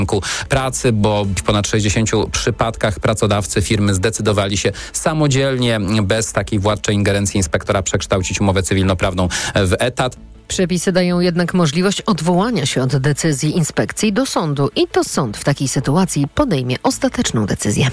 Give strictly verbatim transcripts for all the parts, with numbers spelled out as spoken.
rynku pracy, bo w ponad sześćdziesięciu przypadkach pracodawcy firmy zdecydowali się samodzielnie, bez takiej władczej ingerencji inspektora, przekształcić umowę cywilnoprawną w etat. Przepisy dają jednak możliwość odwołania się od decyzji inspekcji do sądu i to sąd w takiej sytuacji podejmie ostateczną decyzję.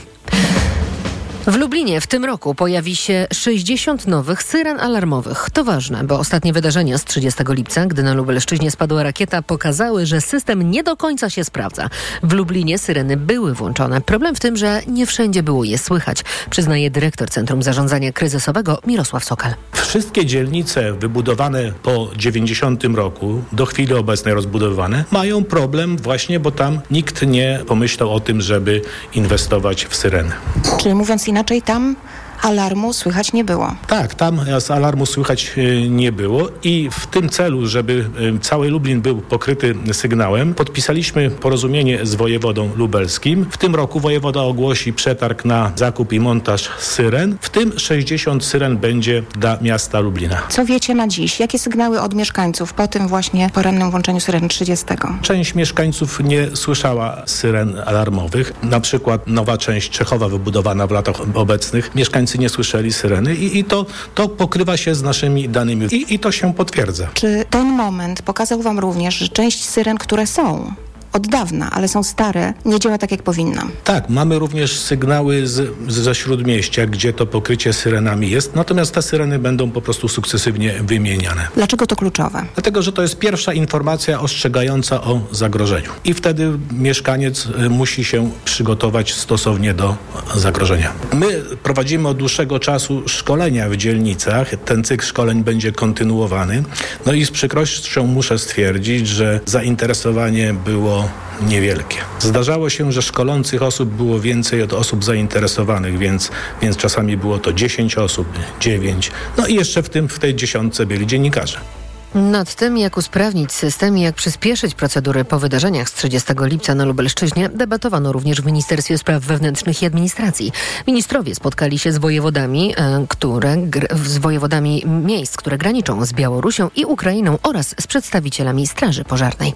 W Lublinie w tym roku pojawi się sześćdziesiąt nowych syren alarmowych. To ważne, bo ostatnie wydarzenia z trzydziestego lipca, gdy na Lubelszczyźnie spadła rakieta, pokazały, że system nie do końca się sprawdza. W Lublinie syreny były włączone. Problem w tym, że nie wszędzie było je słychać, przyznaje dyrektor Centrum Zarządzania Kryzysowego Mirosław Sokal. Wszystkie dzielnice wybudowane po dziewięćdziesiątym roku, do chwili obecnej rozbudowane, mają problem właśnie, bo tam nikt nie pomyślał o tym, żeby inwestować w syreny. Czyli mówiąc inaczej, tam alarmu słychać nie było. Tak, tam z alarmu słychać nie było i w tym celu, żeby cały Lublin był pokryty sygnałem, podpisaliśmy porozumienie z wojewodą lubelskim. W tym roku wojewoda ogłosi przetarg na zakup i montaż syren, w tym sześćdziesiąt syren będzie dla miasta Lublina. Co wiecie na dziś? Jakie sygnały od mieszkańców po tym właśnie porannym włączeniu syren trzydziestego? Część mieszkańców nie słyszała syren alarmowych. Na przykład nowa część Czechowa wybudowana w latach obecnych. Mieszkańcy nie słyszeli syreny i, i to, to pokrywa się z naszymi danymi I, i to się potwierdza. Czy ten moment pokazał wam również, że część syren, które są od dawna, ale są stare, nie działa tak, jak powinna? Tak, mamy również sygnały z, ze Śródmieścia, gdzie to pokrycie syrenami jest, natomiast te syreny będą po prostu sukcesywnie wymieniane. Dlaczego to kluczowe? Dlatego, że to jest pierwsza informacja ostrzegająca o zagrożeniu i wtedy mieszkaniec musi się przygotować stosownie do zagrożenia. My prowadzimy od dłuższego czasu szkolenia w dzielnicach. Ten cykl szkoleń będzie kontynuowany. No i z przykrością muszę stwierdzić, że zainteresowanie było niewielkie. Zdarzało się, że szkolących osób było więcej od osób zainteresowanych, więc, więc czasami było to dziesięć osób, dziewięć. No i jeszcze w tym, w tej dziesiątce byli dziennikarze. Nad tym, jak usprawnić system i jak przyspieszyć procedury po wydarzeniach z trzydziestego lipca na Lubelszczyźnie, debatowano również w Ministerstwie Spraw Wewnętrznych i Administracji. Ministrowie spotkali się z wojewodami, które, z wojewodami miejsc, które graniczą z Białorusią i Ukrainą oraz z przedstawicielami Straży Pożarnej.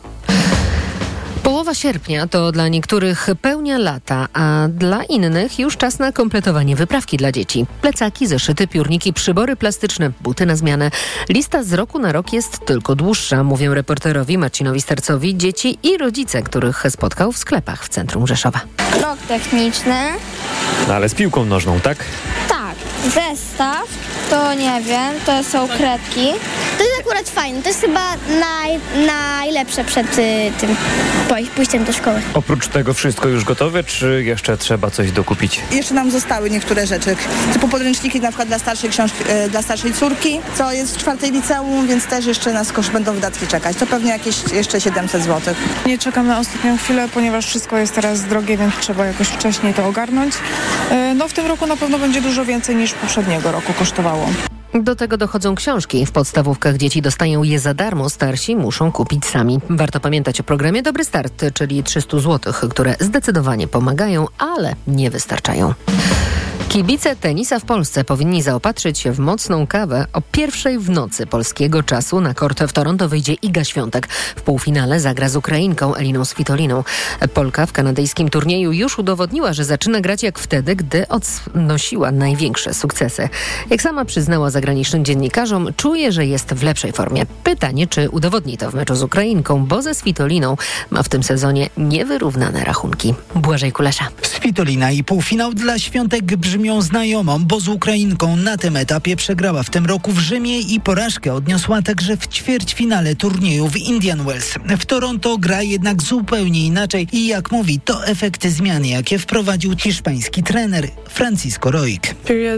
Połowa sierpnia to dla niektórych pełnia lata, a dla innych już czas na kompletowanie wyprawki dla dzieci. Plecaki, zeszyty, piórniki, przybory plastyczne, buty na zmianę. Lista z roku na rok jest tylko dłuższa, mówią reporterowi Marcinowi Starcowi dzieci i rodzice, których spotkał w sklepach w centrum Rzeszowa. Rok techniczny. No ale z piłką nożną, tak? Tak. Zestaw, to nie wiem, to są kredki. To jest akurat fajne, to jest chyba naj, najlepsze przed y, tym pójściem do szkoły. Oprócz tego wszystko już gotowe, czy jeszcze trzeba coś dokupić? Jeszcze nam zostały niektóre rzeczy, typu podręczniki na przykład dla starszej książki, y, dla starszej córki, co jest w czwartej liceum, więc też jeszcze nas będą wydatki czekać. To pewnie jakieś jeszcze siedemset złotych. Nie czekam na ostatnią chwilę, ponieważ wszystko jest teraz drogie, więc trzeba jakoś wcześniej to ogarnąć. Y, no w tym roku na pewno będzie dużo więcej niż poprzedniego roku kosztowało. Do tego dochodzą książki. W podstawówkach dzieci dostają je za darmo, starsi muszą kupić sami. Warto pamiętać o programie Dobry Start, czyli trzysta złotych, które zdecydowanie pomagają, ale nie wystarczają. Kibice tenisa w Polsce powinni zaopatrzyć się w mocną kawę. O pierwszej w nocy polskiego czasu na kort w Toronto wyjdzie Iga Świątek. W półfinale zagra z Ukrainką Eliną Svitoliną. Polka w kanadyjskim turnieju już udowodniła, że zaczyna grać jak wtedy, gdy odnosiła największe sukcesy. Jak sama przyznała zagranicznym dziennikarzom, czuje, że jest w lepszej formie. Pytanie, czy udowodni to w meczu z Ukrainką, bo ze Svitoliną ma w tym sezonie niewyrównane rachunki. Błażej Kulesza. Svitolina i półfinał dla Świątek brzmi znajomą, bo z Ukrainką na tym etapie przegrała w tym roku w Rzymie i porażkę odniosła także w ćwierćfinale turnieju w Indian Wells. W Toronto gra jednak zupełnie inaczej i jak mówi, to efekty zmian, jakie wprowadził hiszpański trener Francisco Roig.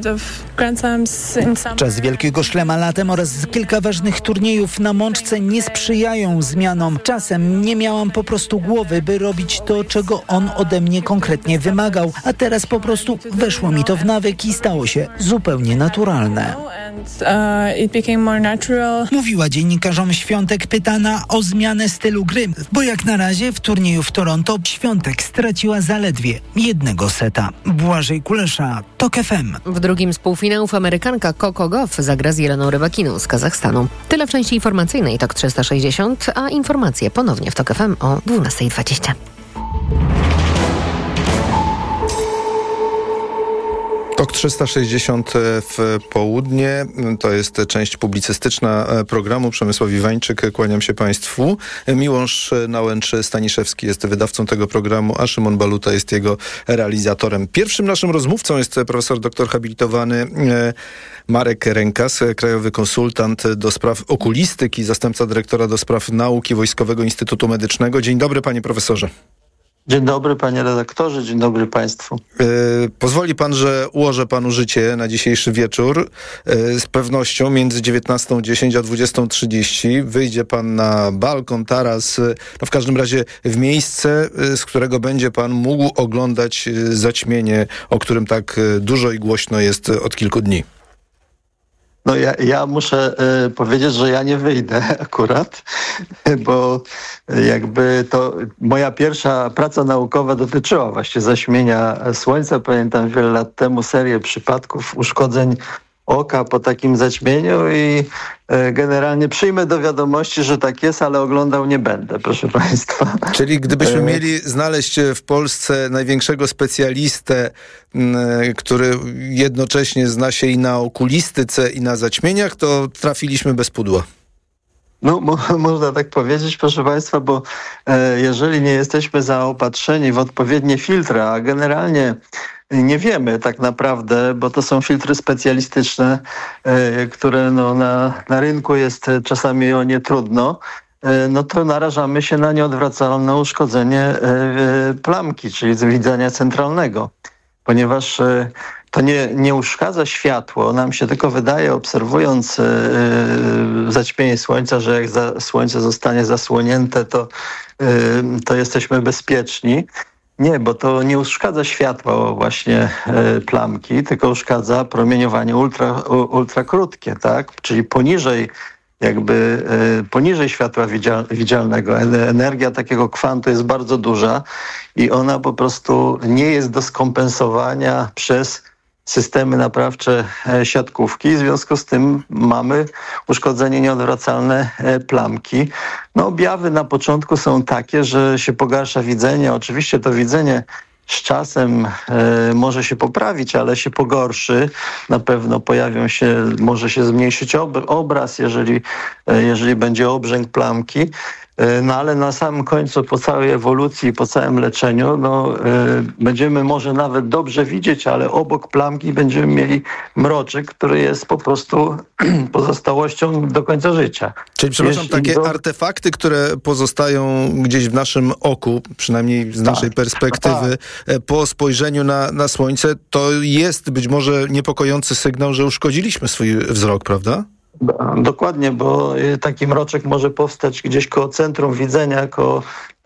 Czas Wielkiego Szlema latem oraz kilka ważnych turniejów na mączce nie sprzyjają zmianom. Czasem nie miałam po prostu głowy, by robić to, czego on ode mnie konkretnie wymagał, a teraz po prostu weszło mi to w nawyk i stało się zupełnie naturalne. Mówiła dziennikarzom Świątek pytana o zmianę stylu gry, bo jak na razie w turnieju w Toronto Świątek straciła zaledwie jednego seta. Błażej Kulesza, TOK F M. W drugim z półfinałów Amerykanka Coco Gauff zagra z Jeleną Rybakiną z Kazachstanu. Tyle w części informacyjnej TOK trzysta sześćdziesiąt, a informacje ponownie w TOK F M o dwunasta dwadzieścia. Tok trzysta sześćdziesiąt w południe. To jest część publicystyczna programu. Przemysław Iwańczyk, kłaniam się Państwu. Miłosz Nałęcz-Staniszewski jest wydawcą tego programu, a Szymon Baluta jest jego realizatorem. Pierwszym naszym rozmówcą jest profesor doktor habilitowany Marek Rękas, krajowy konsultant do spraw okulistyki, zastępca dyrektora do spraw nauki Wojskowego Instytutu Medycznego. Dzień dobry, panie profesorze. Dzień dobry, panie redaktorze, dzień dobry państwu. Yy, pozwoli pan, że ułożę panu życie na dzisiejszy wieczór. Yy, z pewnością między dziewiętnastą dziesięć a dwudziestą trzydzieści wyjdzie pan na balkon, taras, yy, no w każdym razie w miejsce, yy, z którego będzie pan mógł oglądać yy, zaćmienie, o którym tak yy, dużo i głośno jest yy, od kilku dni. No ja, ja muszę y, powiedzieć, że ja nie wyjdę akurat, bo jakby to moja pierwsza praca naukowa dotyczyła właśnie zaćmienia Słońca. Pamiętam wiele lat temu serię przypadków uszkodzeń oka po takim zaćmieniu i y, generalnie przyjmę do wiadomości, że tak jest, ale oglądał nie będę, proszę państwa. Czyli gdybyśmy mieli znaleźć w Polsce największego specjalistę, y, który jednocześnie zna się i na okulistyce, i na zaćmieniach, to trafiliśmy bez pudła. No, mo- można tak powiedzieć, proszę państwa, bo e, jeżeli nie jesteśmy zaopatrzeni w odpowiednie filtry, a generalnie nie wiemy tak naprawdę, bo to są filtry specjalistyczne, e, które no, na, na rynku jest czasami o nie trudno, e, no to narażamy się na nieodwracalne uszkodzenie e, plamki, czyli widzenia centralnego, ponieważ e, to nie, nie uszkadza światło. Nam się tylko wydaje, obserwując yy, zaćmienie Słońca, że jak za, Słońce zostanie zasłonięte, to, yy, to jesteśmy bezpieczni. Nie, bo to nie uszkadza światła właśnie yy, plamki, tylko uszkadza promieniowanie ultra, ultra krótkie, tak? Czyli poniżej jakby yy, poniżej światła widzial, widzialnego. Energia takiego kwantu jest bardzo duża i ona po prostu nie jest do skompensowania przez systemy naprawcze siatkówki. W związku z tym mamy uszkodzenie nieodwracalne plamki. No, objawy na początku są takie, że się pogarsza widzenie. Oczywiście to widzenie z czasem e, może się poprawić, ale się pogorszy. Na pewno pojawią się, może się zmniejszyć ob- obraz, jeżeli, e, jeżeli będzie obrzęk plamki. No ale na samym końcu, po całej ewolucji, po całym leczeniu, no, y, będziemy może nawet dobrze widzieć, ale obok plamki będziemy mieli mroczek, który jest po prostu pozostałością do końca życia. Czyli, przepraszam, Jeśli takie do... artefakty, które pozostają gdzieś w naszym oku, przynajmniej z naszej tak, perspektywy, tak. po spojrzeniu na, na Słońce, to jest być może niepokojący sygnał, że uszkodziliśmy swój wzrok, prawda? Dokładnie, bo taki mroczek może powstać gdzieś koło centrum widzenia, koło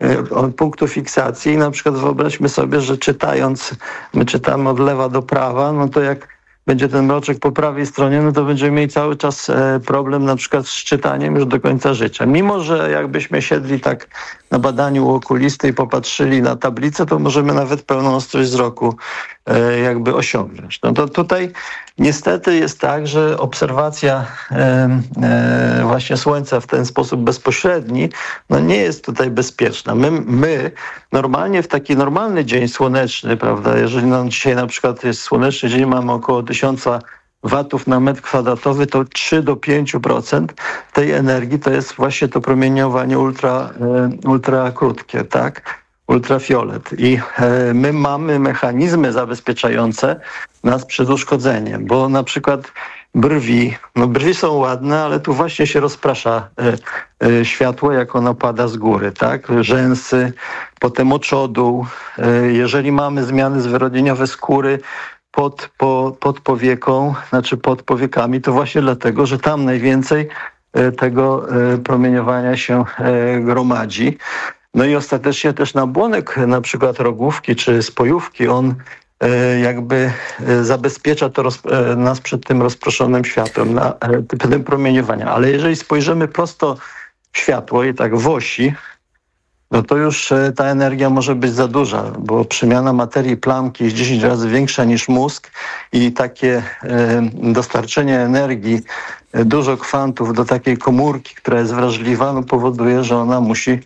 y, punktu fiksacji. Na przykład wyobraźmy sobie, że czytając, my czytamy od lewa do prawa, no to jak będzie ten mroczek po prawej stronie, no to będziemy mieli cały czas e, problem na przykład z czytaniem już do końca życia. Mimo że jakbyśmy siedli tak na badaniu u okulisty i popatrzyli na tablicę, to możemy nawet pełną ostrość wzroku e, jakby osiągnąć. No to tutaj niestety jest tak, że obserwacja e, e, właśnie Słońca w ten sposób bezpośredni, no nie jest tutaj bezpieczna. My, my normalnie w taki normalny dzień słoneczny, prawda, jeżeli nam dzisiaj na przykład jest słoneczny dzień, mamy około tysiąca watów na metr kwadratowy, to trzy do pięciu procent tej energii to jest właśnie to promieniowanie ultra, ultra krótkie, tak? Ultrafiolet. I e, my mamy mechanizmy zabezpieczające nas przed uszkodzeniem, bo na przykład brwi, no brwi są ładne, ale tu właśnie się rozprasza e, e, światło, jak ono pada z góry, tak? Rzęsy, potem oczodół. E, jeżeli mamy zmiany zwyrodnieniowe skóry, Pod, po, pod powieką, znaczy pod powiekami, to właśnie dlatego, że tam najwięcej e, tego e, promieniowania się e, gromadzi. No i ostatecznie też nabłonek na przykład rogówki czy spojówki, on e, jakby e, zabezpiecza to roz, e, nas przed tym rozproszonym światłem, na, e, tym promieniowania. Ale jeżeli spojrzymy prosto w światło i tak w osi, no to już ta energia może być za duża, bo przemiana materii plamki jest dziesięć razy większa niż mózg i takie e, dostarczenie energii, e, dużo kwantów do takiej komórki, która jest wrażliwa, no powoduje, że ona musi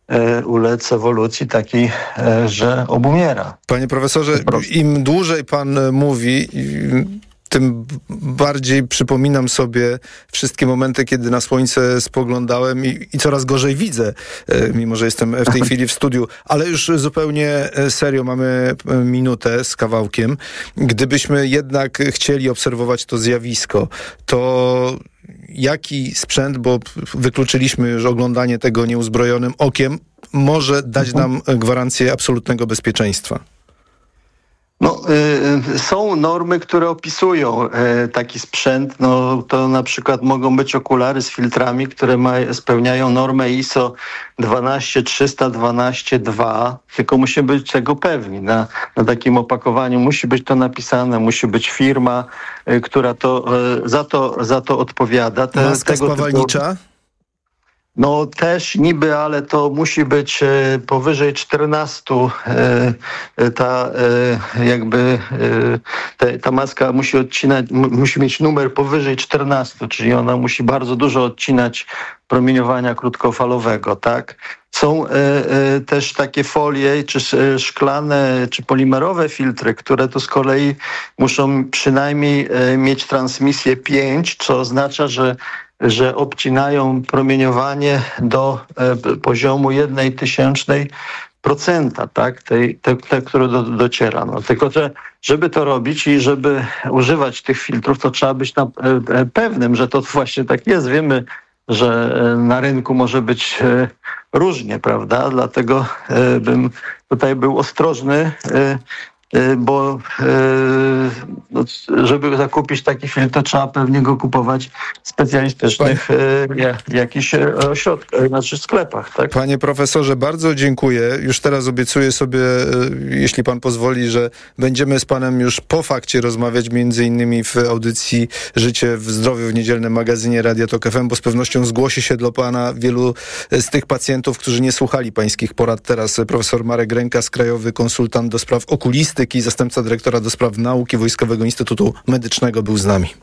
ulec ewolucji takiej, że obumiera. Panie profesorze, im dłużej pan mówi, tym bardziej przypominam sobie wszystkie momenty, kiedy na słońce spoglądałem i, i coraz gorzej widzę, mimo że jestem w tej chwili w studiu. Ale już zupełnie serio, mamy minutę z kawałkiem. Gdybyśmy jednak chcieli obserwować to zjawisko, to jaki sprzęt, bo wykluczyliśmy już oglądanie tego nieuzbrojonym okiem, może dać nam gwarancję absolutnego bezpieczeństwa? No, y, są normy, które opisują y, taki sprzęt. No, to na przykład mogą być okulary z filtrami, które ma, spełniają normę I S O dwanaście trzysta dwanaście dwa, tylko musimy być tego pewni. Na, na takim opakowaniu musi być to napisane, musi być firma, y, która to, y, za to za to odpowiada. Te, Maska tego spawalnicza? Typu... No też niby, ale to musi być e, powyżej czternastu. E, e, ta e, jakby e, te, ta maska musi odcinać, m- musi mieć numer powyżej czternastu, czyli ona musi bardzo dużo odcinać promieniowania krótkofalowego, tak? Są e, e, też takie folie, czy e, szklane, czy polimerowe filtry, które to z kolei muszą przynajmniej e, mieć transmisję pięć, co oznacza, że że obcinają promieniowanie do e, poziomu jednej tysięcznej procenta, tak, tej, te, te, które do, dociera. No, tylko, że żeby to robić i żeby używać tych filtrów, to trzeba być na, e, pewnym, że to właśnie tak jest. Wiemy, że na rynku może być e, różnie, prawda? Dlatego e, bym tutaj był ostrożny, e, bo żeby zakupić taki filtr, to trzeba pewnie go kupować w specjalistycznych jakichś ośrodkach, znaczy sklepach. Tak? Panie profesorze, bardzo dziękuję. Już teraz obiecuję sobie, jeśli pan pozwoli, że będziemy z panem już po fakcie rozmawiać, między innymi w audycji Życie w zdrowiu w niedzielnym magazynie Radia Tok F M, bo z pewnością zgłosi się do pana wielu z tych pacjentów, którzy nie słuchali pańskich porad. Teraz profesor Marek Rękas, krajowy konsultant do spraw okulistyki, zastępca dyrektora do spraw nauki Wojskowego Instytutu Medycznego, był z nami.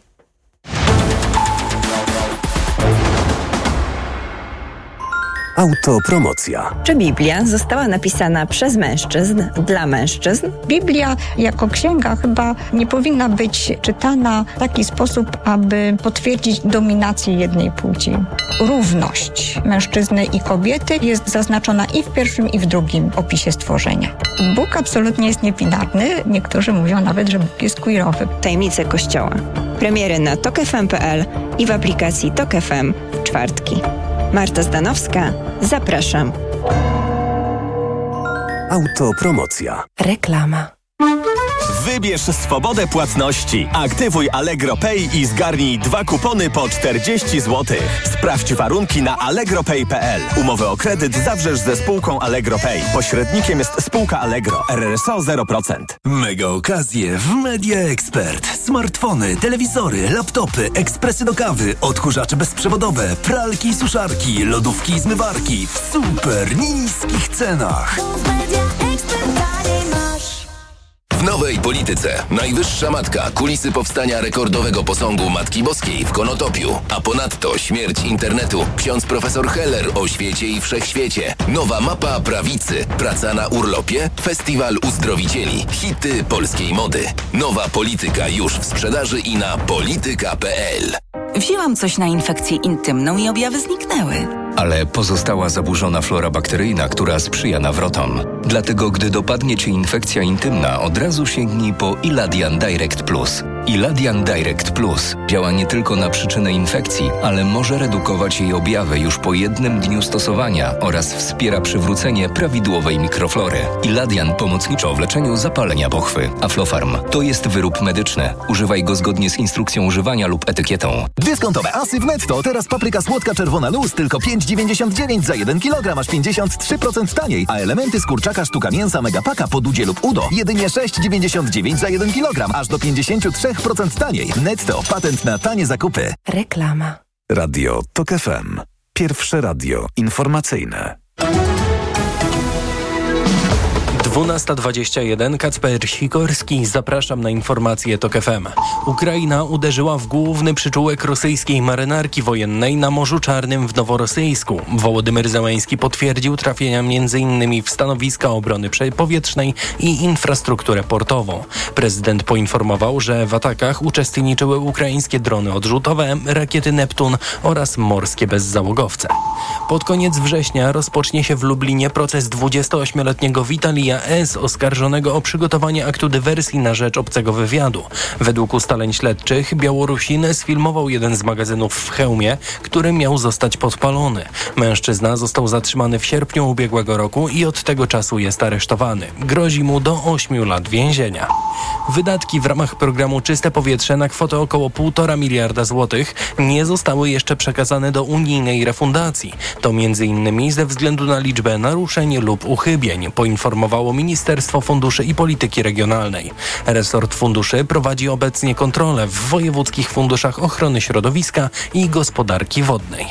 Autopromocja. Czy Biblia została napisana przez mężczyzn, dla mężczyzn? Biblia jako księga chyba nie powinna być czytana w taki sposób, aby potwierdzić dominację jednej płci. Równość mężczyzny i kobiety jest zaznaczona i w pierwszym, i w drugim opisie stworzenia. Bóg absolutnie jest niebinarny. Niektórzy mówią nawet, że Bóg jest queerowy. Tajemnice Kościoła. Premiery na tok f m kropka p l i w aplikacji Tok F M w czwartki. Marta Zdanowska, zapraszam. Autopromocja. Reklama. Wybierz swobodę płatności. Aktywuj Allegro Pay i zgarnij dwa kupony po czterdzieści złotych. Sprawdź warunki na allegro pay kropka p l. Umowę o kredyt zawrzesz ze spółką Allegro Pay. Pośrednikiem jest spółka Allegro. R R S O zero procent. Mega okazje w Media Expert. Smartfony, telewizory, laptopy, ekspresy do kawy, odkurzacze bezprzewodowe, pralki i suszarki, lodówki i zmywarki w super niskich cenach. W nowej polityce najwyższa matka, kulisy powstania rekordowego posągu Matki Boskiej w Konotopiu, a ponadto śmierć internetu, ksiądz profesor Heller o świecie i wszechświecie, nowa mapa prawicy, praca na urlopie, festiwal uzdrowicieli, hity polskiej mody. Nowa polityka już w sprzedaży i na polityka kropka p l. Wzięłam coś na infekcję intymną i objawy zniknęły. Ale pozostała zaburzona flora bakteryjna, która sprzyja nawrotom. Dlatego, gdy dopadnie Cię infekcja intymna, od razu sięgnij po Iladian Direct Plus. Iladian Direct Plus działa nie tylko na przyczynę infekcji, ale może redukować jej objawy już po jednym dniu stosowania oraz wspiera przywrócenie prawidłowej mikroflory. Iladian pomocniczo w leczeniu zapalenia pochwy. Aflofarm to jest wyrób medyczny. Używaj go zgodnie z instrukcją używania lub etykietą. Dyskontowe asy w Netto. Teraz papryka słodka czerwona luz tylko pięć dziewięćdziesiąt dziewięć za jeden kilogram, aż pięćdziesiąt trzy procent taniej, a elementy z kurczaka sztuka mięsa Megapaka po Dudzie lub Udo jedynie sześć dziewięćdziesiąt dziewięć za jeden kilogram, aż do pięćdziesiąt trzy procent taniej. Netto. Patent na tanie zakupy. Reklama. Radio Tok F M. Pierwsze radio informacyjne. dwunasta dwadzieścia jeden, Kacper Sikorski. Zapraszam na informacje TOK F M. Ukraina uderzyła w główny przyczółek rosyjskiej marynarki wojennej na Morzu Czarnym w Noworosyjsku. Wołodymyr Zełenski potwierdził trafienia między innymi w stanowiska obrony powietrznej i infrastrukturę portową. Prezydent poinformował, że w atakach uczestniczyły ukraińskie drony odrzutowe, rakiety Neptun oraz morskie bezzałogowce. Pod koniec września rozpocznie się w Lublinie proces dwudziestoośmioletniego Witalija S., oskarżonego o przygotowanie aktu dywersji na rzecz obcego wywiadu. Według ustaleń śledczych Białorusin sfilmował jeden z magazynów w Chełmie, który miał zostać podpalony. Mężczyzna został zatrzymany w sierpniu ubiegłego roku i od tego czasu jest aresztowany. Grozi mu do ośmiu lat więzienia. Wydatki w ramach programu Czyste Powietrze na kwotę około półtora miliarda złotych nie zostały jeszcze przekazane do unijnej refundacji. To między innymi ze względu na liczbę naruszeń lub uchybień, poinformowało Ministerstwo Funduszy i Polityki Regionalnej. Resort funduszy prowadzi obecnie kontrolę w wojewódzkich funduszach ochrony środowiska i gospodarki wodnej.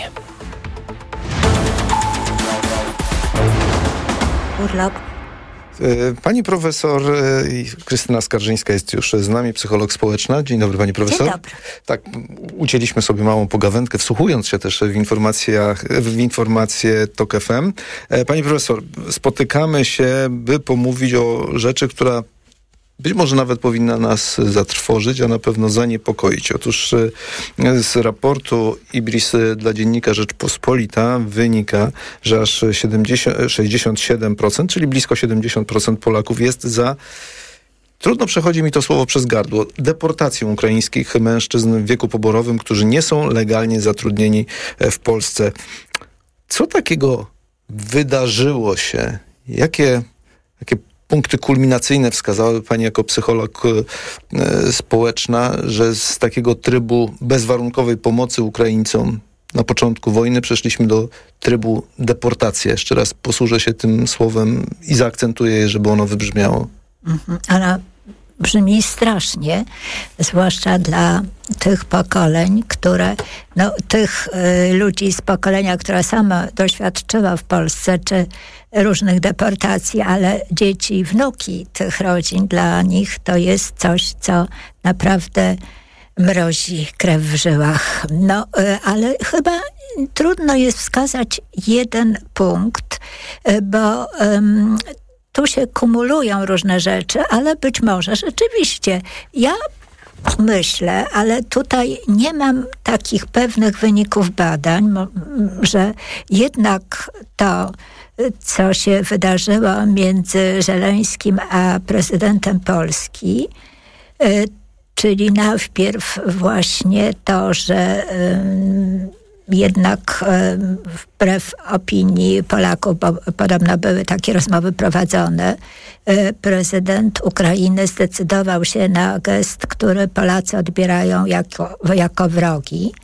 Urlop. Pani profesor Krystyna Skarżyńska jest już z nami, psycholog społeczna. Dzień dobry, pani profesor. Dzień dobry. Tak, ucięliśmy sobie małą pogawędkę, wsłuchując się też w informacjach, w informacje TOK F M. Pani profesor, spotykamy się, by pomówić o rzeczy, która być może nawet powinna nas zatrwożyć, a na pewno zaniepokoić. Otóż z raportu IBRIS dla dziennika Rzeczpospolita wynika, że aż siedemdziesiąt, sześćdziesiąt siedem procent, czyli blisko siedemdziesiąt procent Polaków jest za, trudno przechodzi mi to słowo przez gardło, deportacją ukraińskich mężczyzn w wieku poborowym, którzy nie są legalnie zatrudnieni w Polsce. Co takiego wydarzyło się? Jakie, jakie punkty kulminacyjne wskazałaby pani jako psycholog e, społeczna, że z takiego trybu bezwarunkowej pomocy Ukraińcom na początku wojny przeszliśmy do trybu deportacji? Jeszcze raz posłużę się tym słowem i zaakcentuję je, żeby ono wybrzmiało. Mhm. Ona brzmi strasznie, zwłaszcza dla tych pokoleń, które, no tych y, ludzi z pokolenia, które sama doświadczyła w Polsce, czy różnych deportacji, ale dzieci i wnuki tych rodzin, dla nich to jest coś, co naprawdę mrozi krew w żyłach. No, y, ale chyba trudno jest wskazać jeden punkt, y, bo ym, tu się kumulują różne rzeczy, ale być może rzeczywiście ja myślę, ale tutaj nie mam takich pewnych wyników badań, że jednak to, co się wydarzyło między Żeleńskim a prezydentem Polski, czyli najpierw właśnie to, że jednak wbrew opinii Polaków, bo podobno były takie rozmowy prowadzone, prezydent Ukrainy zdecydował się na gest, który Polacy odbierają jako, jako wrogi.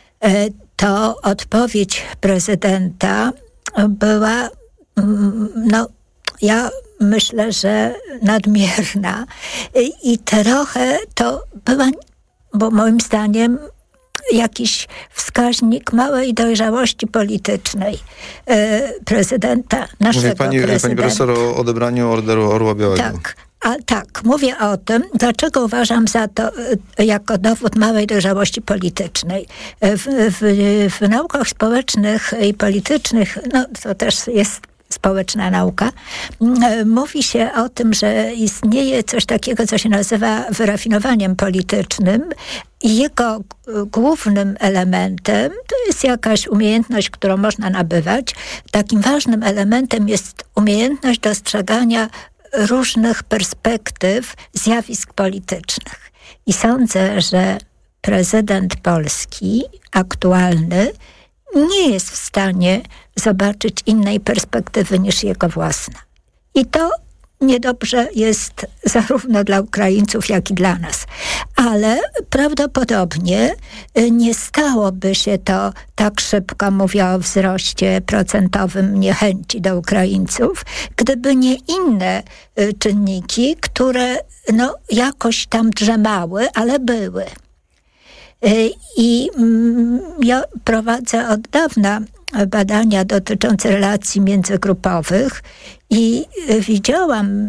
To odpowiedź prezydenta była, no ja myślę, że nadmierna i trochę to była, bo moim zdaniem jakiś wskaźnik małej dojrzałości politycznej e, prezydenta, naszego Mówi pani, prezydenta. Pani profesor o odebraniu Orderu Orła Białego. Tak, a tak, mówię o tym, dlaczego uważam za to e, jako dowód małej dojrzałości politycznej. E, w, w, w naukach społecznych i politycznych, no to też jest społeczna nauka, mówi się o tym, że istnieje coś takiego, co się nazywa wyrafinowaniem politycznym i jego głównym elementem to jest jakaś umiejętność, którą można nabywać. Takim ważnym elementem jest umiejętność dostrzegania różnych perspektyw zjawisk politycznych. I sądzę, że prezydent Polski aktualny nie jest w stanie zobaczyć innej perspektywy niż jego własna. I to niedobrze jest zarówno dla Ukraińców, jak i dla nas. Ale prawdopodobnie nie stałoby się to tak szybko, mówię o wzroście procentowym niechęci do Ukraińców, gdyby nie inne czynniki, które no, jakoś tam drzemały, ale były. I ja prowadzę od dawna badania dotyczące relacji międzygrupowych i widziałam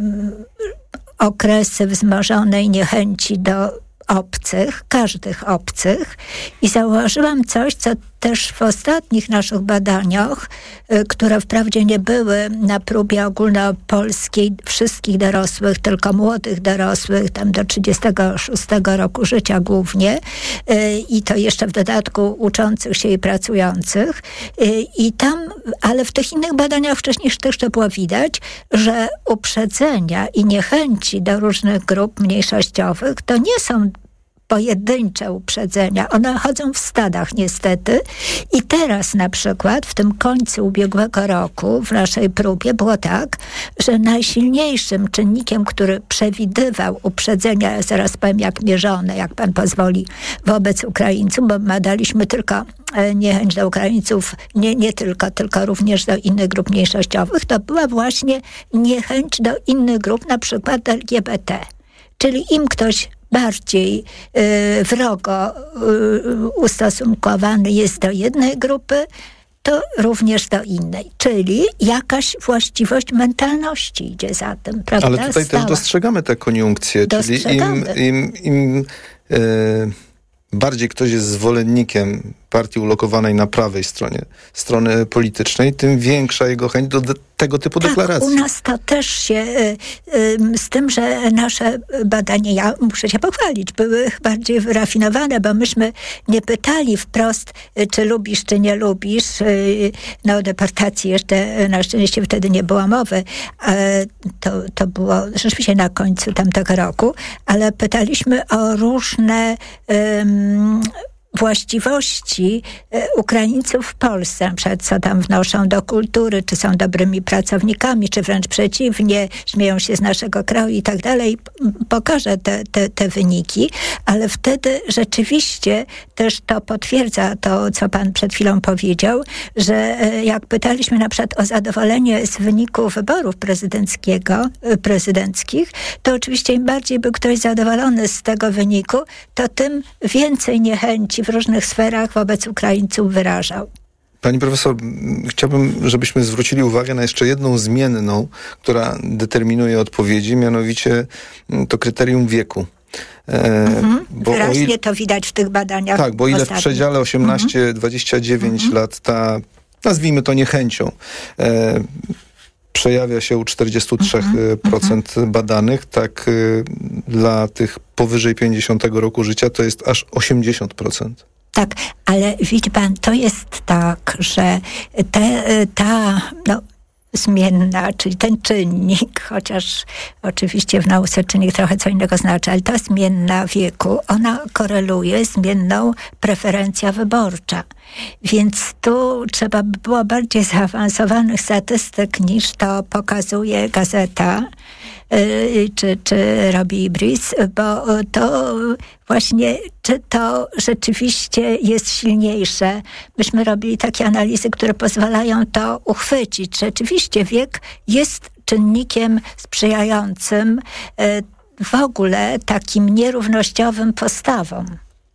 okresy wzmożonej niechęci do obcych, każdych obcych i zauważyłam coś, co też w ostatnich naszych badaniach, y, które wprawdzie nie były na próbie ogólnopolskiej wszystkich dorosłych, tylko młodych dorosłych, tam do trzydziestego szóstego roku życia głównie y, i to jeszcze w dodatku uczących się i pracujących y, i tam, ale w tych innych badaniach wcześniejszych też to było widać, że uprzedzenia i niechęci do różnych grup mniejszościowych to nie są pojedyncze uprzedzenia. One chodzą w stadach niestety i teraz na przykład w tym końcu ubiegłego roku w naszej próbie było tak, że najsilniejszym czynnikiem, który przewidywał uprzedzenia, ja zaraz powiem jak mierzone, jak pan pozwoli, wobec Ukraińców, bo badaliśmy tylko niechęć do Ukraińców, nie, nie tylko, tylko również do innych grup mniejszościowych, to była właśnie niechęć do innych grup, na przykład L G B T. Czyli im ktoś bardziej y, wrogo y, ustosunkowany jest do jednej grupy, to również do innej. Czyli jakaś właściwość mentalności idzie za tym, prawda? Ale tutaj Stała. też dostrzegamy tę koniunkcję, Dostrzegamy. czyli im, im, im y, bardziej ktoś jest zwolennikiem partii ulokowanej na prawej stronie, strony politycznej, tym większa jego chęć do de- tego typu tak, deklaracji. U nas to też się, y, y, z tym, że nasze badania, ja muszę się pochwalić, były bardziej wyrafinowane, bo myśmy nie pytali wprost, y, czy lubisz, czy nie lubisz. Y, no o deportacji jeszcze na szczęście wtedy nie było mowy. Y, to, to było rzeczywiście na końcu tamtego roku, ale pytaliśmy o różne y, właściwości e, Ukraińców w Polsce, na przykład co tam wnoszą do kultury, czy są dobrymi pracownikami, czy wręcz przeciwnie, śmieją się z naszego kraju i tak dalej. Pokażę te, te, te wyniki, ale wtedy rzeczywiście też to potwierdza to, co pan przed chwilą powiedział, że e, jak pytaliśmy na przykład o zadowolenie z wyniku wyborów prezydenckiego, e, prezydenckich, to oczywiście im bardziej był ktoś zadowolony z tego wyniku, to tym więcej niechęci w różnych sferach wobec Ukraińców wyrażał. Pani profesor, chciałbym, żebyśmy zwrócili uwagę na jeszcze jedną zmienną, która determinuje odpowiedzi, mianowicie to kryterium wieku. Mhm. Wyraźnie ile, to widać w tych badaniach. Tak, bo ile ostatnich. w przedziale osiemnaście dwadzieścia dziewięć mhm. lat ta, nazwijmy to niechęcią, e, przejawia się u czterdzieści trzy procent mhm. badanych, tak y, dla tych powyżej pięćdziesiątego roku życia to jest aż osiemdziesiąt procent. Tak, ale widzi pan, to jest tak, że te, ta no, zmienna, czyli ten czynnik, chociaż oczywiście w nauce czynnik trochę co innego znaczy, ale ta zmienna wieku, ona koreluje z zmienną preferencja wyborcza. Więc tu trzeba by było bardziej zaawansowanych statystyk niż to pokazuje gazeta yy, czy, czy robi Ibris, bo to właśnie, czy to rzeczywiście jest silniejsze. Myśmy robili takie analizy, które pozwalają to uchwycić. Rzeczywiście wiek jest czynnikiem sprzyjającym yy, w ogóle takim nierównościowym postawom.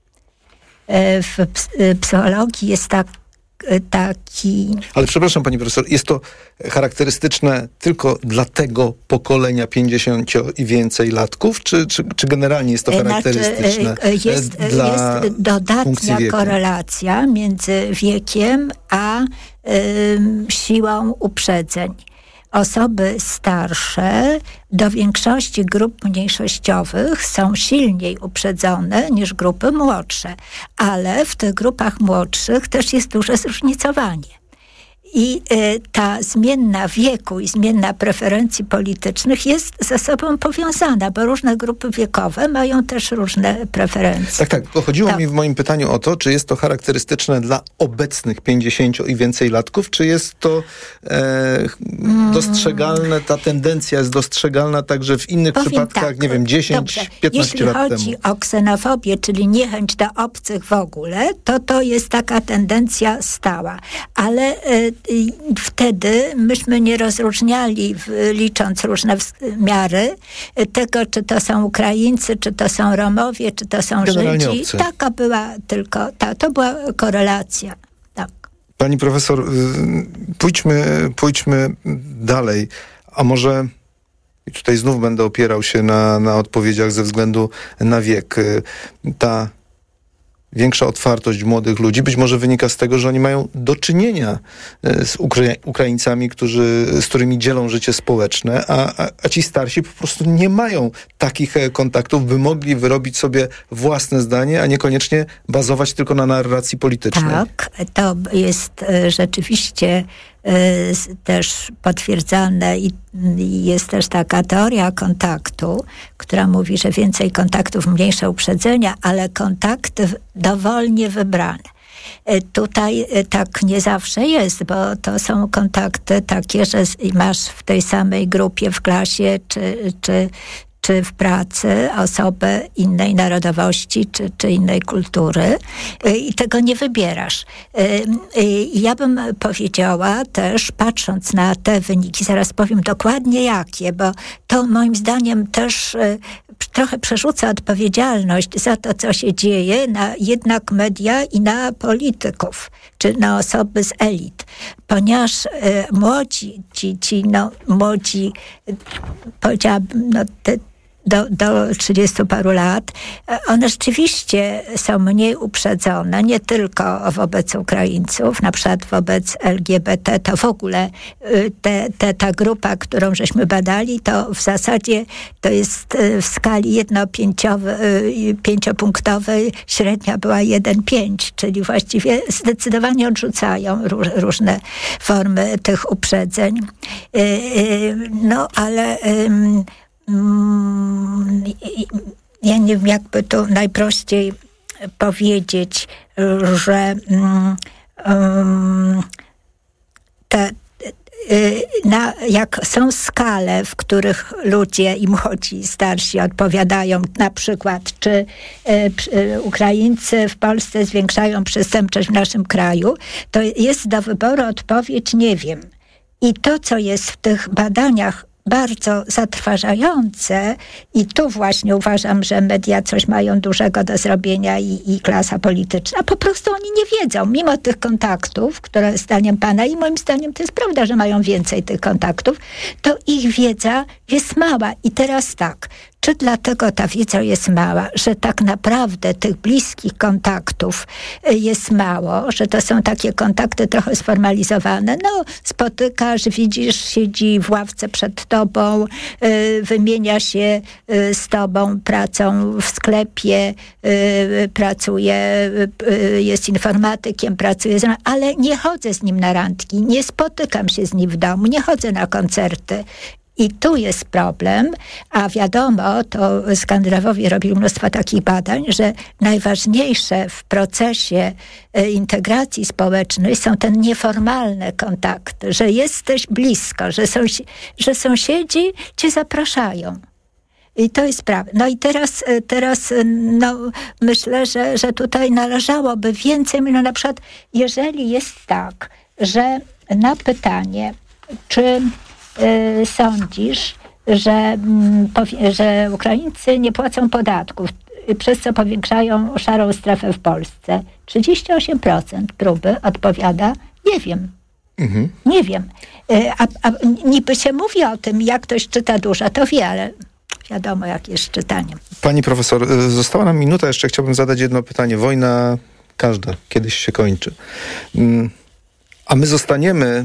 W psychologii jest tak, taki... Ale przepraszam pani profesor, jest to charakterystyczne tylko dla tego pokolenia pięćdziesięcio i więcej latków, czy, czy, czy generalnie jest to charakterystyczne znaczy, jest, dla jest dodatnia korelacja między wiekiem a y, siłą uprzedzeń. Osoby starsze do większości grup mniejszościowych są silniej uprzedzone niż grupy młodsze, ale w tych grupach młodszych też jest duże zróżnicowanie. I y, ta zmienna wieku i zmienna preferencji politycznych jest ze sobą powiązana, bo różne grupy wiekowe mają też różne preferencje. Tak, tak. Tylko chodziło tak. mi w moim pytaniu o to, czy jest to charakterystyczne dla obecnych pięćdziesięciu i więcej latków, czy jest to e, mm. dostrzegalne, ta tendencja jest dostrzegalna także w innych Powiem przypadkach, tak, nie wiem, dziesięć piętnaście lat temu. Jeśli chodzi o ksenofobię, czyli niechęć do obcych w ogóle, to to jest taka tendencja stała. Ale y, wtedy myśmy nie rozróżniali, licząc różne miary, tego, czy to są Ukraińcy, czy to są Romowie, czy to są Generalnie Żydzi. obcy. Taka była tylko, ta, to była korelacja. Tak. Pani profesor, pójdźmy, pójdźmy dalej, a może... I tutaj znów będę opierał się na, na odpowiedziach ze względu na wiek. Ta większa otwartość młodych ludzi być może wynika z tego, że oni mają do czynienia z Ukra- Ukraińcami, którzy, z którymi dzielą życie społeczne, a, a, a ci starsi po prostu nie mają takich kontaktów, by mogli wyrobić sobie własne zdanie, a niekoniecznie bazować tylko na narracji politycznej. Tak, to jest rzeczywiście też potwierdzane i jest też taka teoria kontaktu, która mówi, że więcej kontaktów, mniejsze uprzedzenia, ale kontakty dowolnie wybrane. Tutaj tak nie zawsze jest, bo to są kontakty takie, że masz w tej samej grupie, w klasie czy, czy, czy w pracy osobę innej narodowości, czy, czy innej kultury i tego nie wybierasz. Ja bym powiedziała też, patrząc na te wyniki, zaraz powiem dokładnie jakie, bo to moim zdaniem też trochę przerzuca odpowiedzialność za to, co się dzieje, na jednak media i na polityków, czy na osoby z elit. Ponieważ y, młodzi, ci, ci no, młodzi, powiedziałabym, no, te, do, do trzydziestu paru lat, one rzeczywiście są mniej uprzedzone, nie tylko wobec Ukraińców, na przykład wobec L G B T, to w ogóle te, te, ta grupa, którą żeśmy badali, to w zasadzie to jest w skali jedno-pięciopunktowej, średnia była jeden przecinek pięć, czyli właściwie zdecydowanie odrzucają róż, różne formy tych uprzedzeń. No, ale ja nie wiem, jakby tu najprościej powiedzieć, że um, te, na, jak są skale, w których ludzie i młodzi, i starsi odpowiadają, na przykład, czy y, y, Ukraińcy w Polsce zwiększają przestępczość w naszym kraju, to jest do wyboru odpowiedź nie wiem. I to, co jest w tych badaniach bardzo zatrważające i tu właśnie uważam, że media coś mają dużego do zrobienia i, i klasa polityczna. Po prostu oni nie wiedzą, mimo tych kontaktów, które zdaniem pana i moim zdaniem to jest prawda, że mają więcej tych kontaktów, to ich wiedza jest mała. I teraz tak, czy dlatego ta wiedza jest mała, że tak naprawdę tych bliskich kontaktów jest mało, że to są takie kontakty trochę sformalizowane. No, spotykasz, widzisz, siedzi w ławce przed tobą, wymienia się z tobą pracą w sklepie, pracuje, jest informatykiem, pracuje z nim, ale nie chodzę z nim na randki, nie spotykam się z nim w domu, nie chodzę na koncerty. I tu jest problem, a wiadomo, to Skandynawowie robili mnóstwo takich badań, że najważniejsze w procesie integracji społecznej są te nieformalne kontakty, że jesteś blisko, że, sąsi- że sąsiedzi cię zapraszają. I to jest prawda. No i teraz, teraz no, myślę, że, że tutaj należałoby więcej, no na przykład, jeżeli jest tak, że na pytanie, czy y, sądzisz, że, y, że Ukraińcy nie płacą podatków, przez co powiększają szarą strefę w Polsce, trzydzieści osiem procent próby odpowiada, nie wiem. Mhm. Nie wiem. A, a niby się mówi o tym, jak ktoś czyta dużo, to wie, ale wiadomo, jak jest czytanie. Pani profesor, została nam minuta, jeszcze chciałbym zadać jedno pytanie. Wojna każda kiedyś się kończy. A my zostaniemy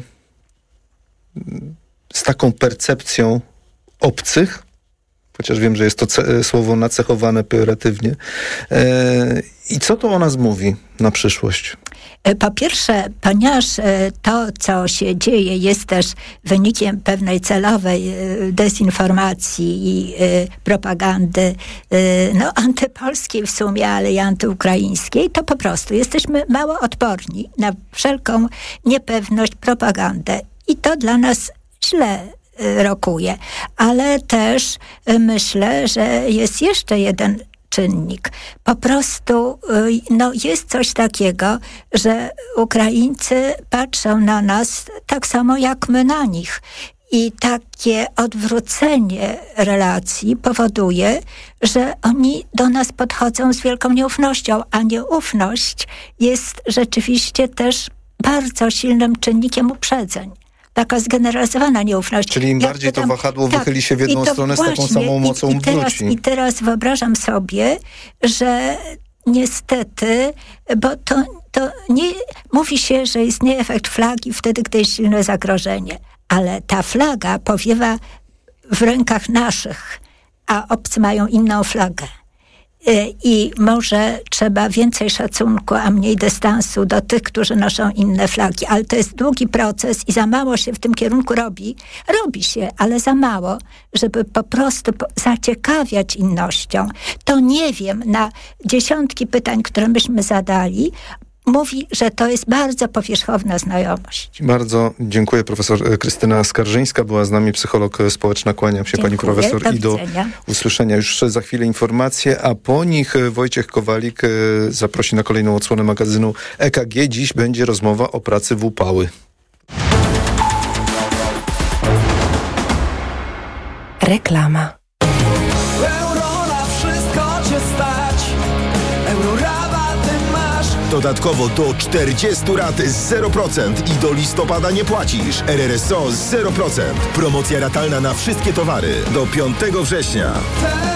z taką percepcją obcych, chociaż wiem, że jest to ce- słowo nacechowane pejoratywnie. E, I co to o nas mówi na przyszłość? Po pierwsze, ponieważ to, co się dzieje, jest też wynikiem pewnej celowej dezinformacji i propagandy no, antypolskiej w sumie, ale i antyukraińskiej, to po prostu jesteśmy mało odporni na wszelką niepewność, propagandę. I to dla nas źle rokuje. Ale też myślę, że jest jeszcze jeden czynnik. Po prostu no, jest coś takiego, że Ukraińcy patrzą na nas tak samo jak my na nich. I takie odwrócenie relacji powoduje, że oni do nas podchodzą z wielką nieufnością, a nieufność jest rzeczywiście też bardzo silnym czynnikiem uprzedzeń. Taka zgeneralizowana nieufność. Czyli im Jak bardziej tam, to wahadło tak, wychyli się w jedną stronę, właśnie, z taką samą mocą i, i teraz, wróci. I teraz wyobrażam sobie, że niestety, bo to, to nie, mówi się, że istnieje efekt flagi wtedy, gdy jest silne zagrożenie, ale ta flaga powiewa w rękach naszych, a obcy mają inną flagę. I może trzeba więcej szacunku, a mniej dystansu do tych, którzy noszą inne flagi. Ale to jest długi proces i za mało się w tym kierunku robi. Robi się, ale za mało, żeby po prostu zaciekawiać innością. To nie wiem, na dziesiątki pytań, które myśmy zadali, mówi, że to jest bardzo powierzchowna znajomość. Bardzo dziękuję. Profesor Krystyna Skarżyńska była z nami, psycholog społeczna. Kłaniam się dziękuję, pani profesor do i do usłyszenia. Już za chwilę informacje, a po nich Wojciech Kowalik zaprosi na kolejną odsłonę magazynu E K G. Dziś będzie rozmowa o pracy w upały. Reklama. Euro na wszystko cię stać. Euro rabaty masz. Dodatkowo do czterdziestu rat z zero procent i do listopada nie płacisz. R R S O z zero procent. Promocja ratalna na wszystkie towary do piątego września.